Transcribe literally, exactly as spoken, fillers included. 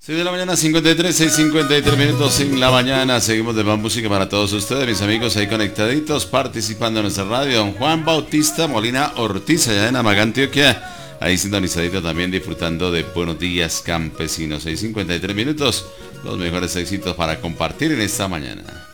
seis de la mañana, cincuenta y tres, seis cincuenta y tres minutos en la mañana. Seguimos de más música para todos ustedes, mis amigos ahí conectaditos, participando en nuestra radio. Don Juan Bautista Molina Ortiz, allá en Amagá, Antioquia. Ahí sintonizadito también, disfrutando de Buenos Días Campesinos. seis cincuenta y tres minutos, los mejores éxitos para compartir en esta mañana.